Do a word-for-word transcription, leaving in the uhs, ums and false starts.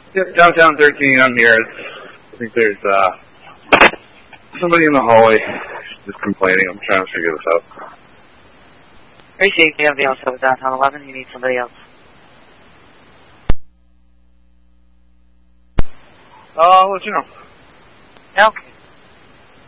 Yep, downtown thirteen, I'm here. I think there's uh, somebody in the hallway just complaining. I'm trying to figure this out. Appreciate you have the also with downtown eleven. You need somebody else. Uh, I'll let you know. Okay.